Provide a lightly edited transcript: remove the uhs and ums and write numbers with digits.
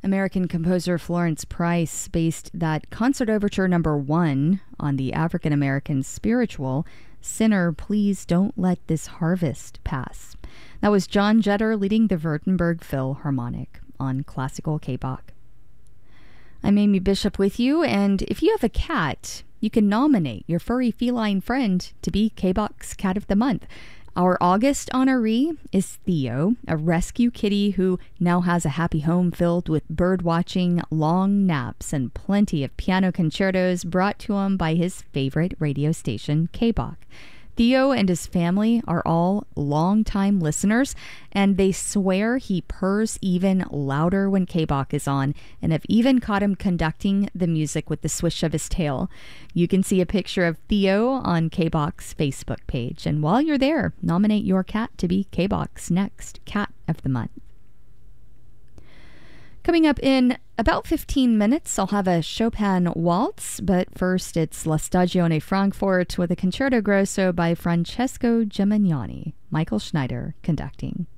American composer Florence Price based that Concert Overture No. 1 on the African-American spiritual Sinner, Please Don't Let This Harvest Pass. That was John Jetter leading the Württemberg Philharmonic on Classical K-Bach. I'm Amy Bishop with you, and if you have a cat, you can nominate your furry feline friend to be K-Bach's Cat of the Month. Our August honoree is Theo, a rescue kitty who now has a happy home filled with bird watching, long naps, and plenty of piano concertos brought to him by his favorite radio station, K-Bach. Theo and his family are all longtime listeners, and they swear he purrs even louder when K-Bach is on, and have even caught him conducting the music with the swish of his tail. You can see a picture of Theo on K-Bach's Facebook page, and while you're there, nominate your cat to be K-Bach's next Cat of the Month. Coming up in about 15 minutes, I'll have a Chopin waltz, but first it's La Stagione Frankfurt with a Concerto Grosso by Francesco Gimignani. Michael Schneider conducting.